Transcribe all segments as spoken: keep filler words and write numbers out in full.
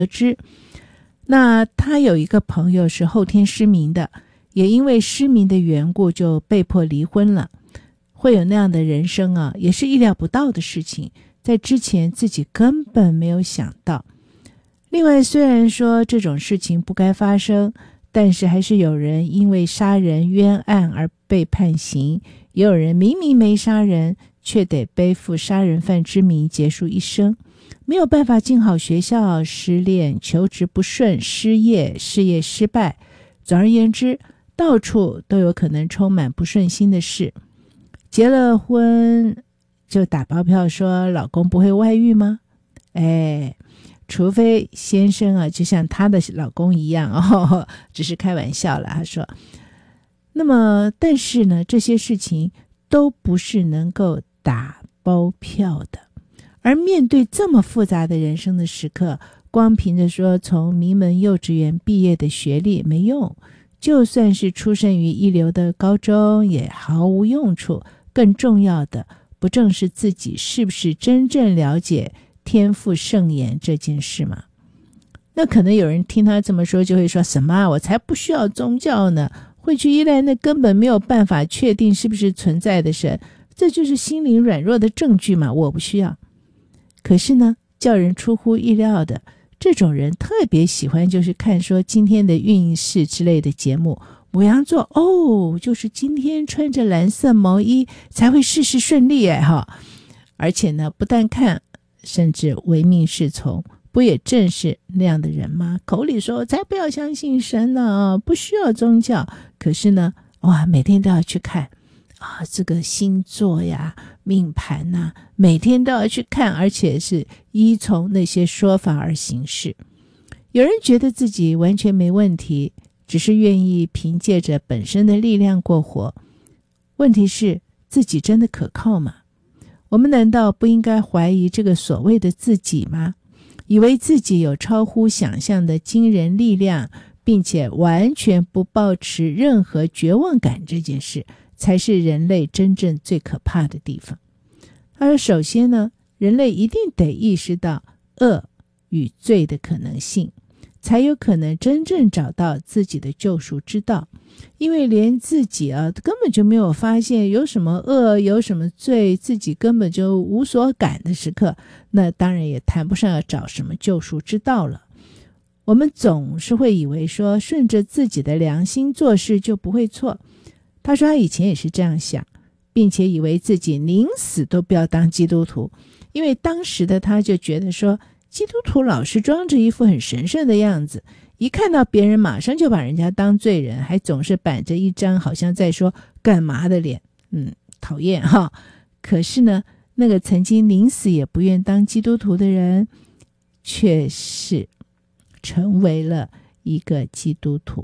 知。那他有一个朋友是后天失明的，也因为失明的缘故就被迫离婚了。会有那样的人生啊，也是意料不到的事情，在之前自己根本没有想到。另外，虽然说这种事情不该发生，但是还是有人因为杀人冤案而被判刑，也有人明明没杀人，却得背负杀人犯之名结束一生，没有办法进好学校，失恋，求职不顺，失业，事业失败。总而言之，到处都有可能充满不顺心的事。结了婚就打包票说老公不会外遇吗？哎，除非先生啊就像她的老公一样哦，只是开玩笑了。他说，那么但是呢，这些事情都不是能够打包票的。而面对这么复杂的人生的时刻，光凭着说从名门幼稚园毕业的学历没用，就算是出身于一流的高中也毫无用处。更重要的，不正是自己是不是真正了解天赋圣言这件事吗？那可能有人听他这么说就会说，什么我才不需要宗教呢，会去依赖那根本没有办法确定是不是存在的神，这就是心灵软弱的证据嘛，我不需要。可是呢，叫人出乎意料的，这种人特别喜欢就是看说今天的运势之类的节目，牡羊座哦，就是今天穿着蓝色毛衣才会事事顺利哎哈，而且呢，不但看，甚至唯命是从，不也正是那样的人吗？口里说才不要相信神呢，不需要宗教，可是呢，哇，每天都要去看啊，这个星座呀、命盘呐、啊，每天都要去看，而且是依从那些说法而行事。有人觉得自己完全没问题，只是愿意凭借着本身的力量过活。问题是，自己真的可靠吗？我们难道不应该怀疑这个所谓的自己吗？以为自己有超乎想象的惊人力量，并且完全不抱持任何绝望感，这件事才是人类真正最可怕的地方。他说，首先呢，人类一定得意识到恶与罪的可能性，才有可能真正找到自己的救赎之道。因为连自己啊根本就没有发现有什么恶，有什么罪，自己根本就无所感的时刻，那当然也谈不上要找什么救赎之道了。我们总是会以为说顺着自己的良心做事就不会错。他说他以前也是这样想，并且以为自己宁死都不要当基督徒，因为当时的他就觉得说基督徒老是装着一副很神圣的样子，一看到别人马上就把人家当罪人，还总是板着一张好像在说干嘛的脸，嗯，讨厌哈。可是呢，那个曾经宁死也不愿当基督徒的人，却是成为了一个基督徒。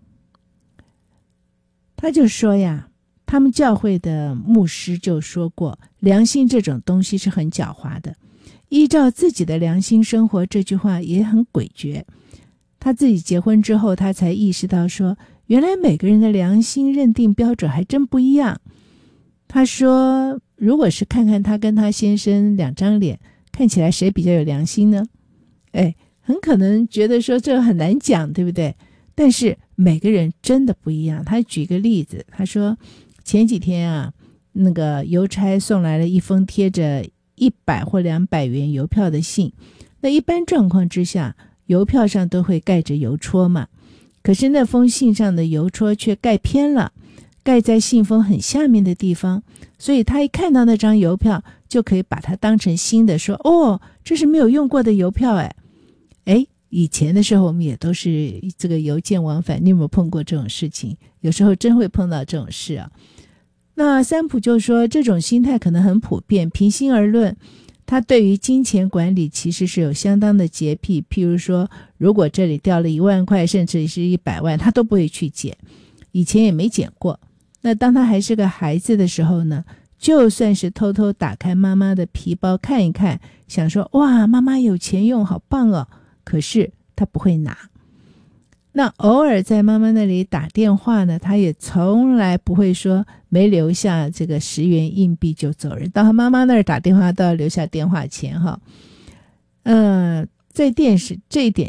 他就说呀，他们教会的牧师就说过，良心这种东西是很狡猾的，依照自己的良心生活，这句话也很诡谲。他自己结婚之后，他才意识到说，原来每个人的良心认定标准还真不一样。他说，如果是看看他跟他先生两张脸，看起来谁比较有良心呢？哎，很可能觉得说这很难讲，对不对？但是每个人真的不一样。他举个例子，他说前几天啊，那个邮差送来了一封贴着一百或两百元邮票的信。那一般状况之下，邮票上都会盖着邮戳嘛，可是那封信上的邮戳却盖偏了，盖在信封很下面的地方，所以他一看到那张邮票就可以把它当成新的，说哦，这是没有用过的邮票哎。哎，以前的时候我们也都是这个邮件往返，你有没有碰过这种事情？有时候真会碰到这种事啊。那三浦就说这种心态可能很普遍，平心而论，他对于金钱管理其实是有相当的洁癖，譬如说如果这里掉了一万块甚至是一百万，他都不会去捡，以前也没捡过。那当他还是个孩子的时候呢，就算是偷偷打开妈妈的皮包看一看，想说哇妈妈有钱用好棒哦，可是他不会拿。那偶尔在妈妈那里打电话呢，他也从来不会说没留下这个十元硬币就走人，到他妈妈那儿打电话都要留下电话钱哈。呃， 在电视这一点